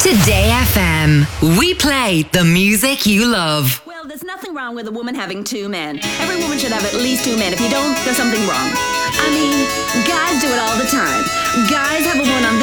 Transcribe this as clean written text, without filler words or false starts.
Today FM. We play the music you love. Well, there's nothing wrong with a woman having two men. Every woman should have at least two men. If you don't, there's something wrong. I mean, guys do it all the time. Guys have a woman on this